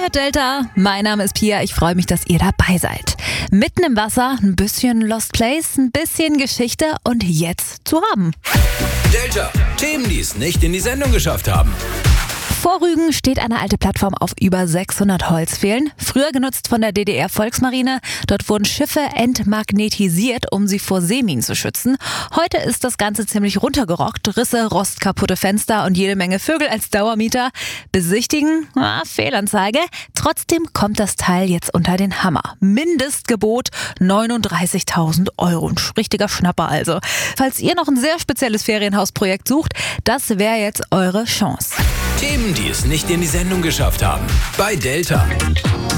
hört Delta, mein Name ist Pia, ich freue mich, dass ihr dabei seid. Mitten im Wasser, ein bisschen Lost Place, ein bisschen Geschichte und jetzt zu haben. Delta, Themen, die es nicht in die Sendung geschafft haben. Vor Rügen steht eine alte Plattform auf über 600 Holzpfählen, früher genutzt von der DDR-Volksmarine. Dort wurden Schiffe entmagnetisiert, um sie vor Seeminen zu schützen. Heute ist das Ganze ziemlich runtergerockt, Risse, rostkaputte Fenster und jede Menge Vögel als Dauermieter. Besichtigen? Fehlanzeige. Trotzdem kommt das Teil jetzt unter den Hammer. Mindestgebot 39.000 €. Ein richtiger Schnapper also. Falls ihr noch ein sehr spezielles Ferienhausprojekt sucht, das wäre jetzt eure Chance. Themen, die es nicht in die Sendung geschafft haben. Bei Delta.